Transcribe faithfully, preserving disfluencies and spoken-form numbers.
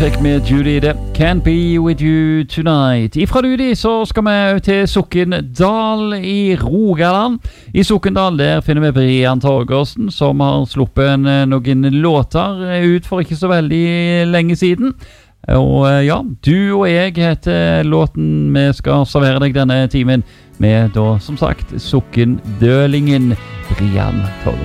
fikk med Judy det. Can't be with you tonight. Ifra Judy så skal vi til Sokndal i Rogaland. I Sokndal der finner vi Brian Torgersen, som har sluppet en, noen låter ut for ikke så veldig lenge siden. Og ja, du og jeg heter låten vi skal servere deg denne timen med da, som sagt, Sokkendølingen Brian Torgersen.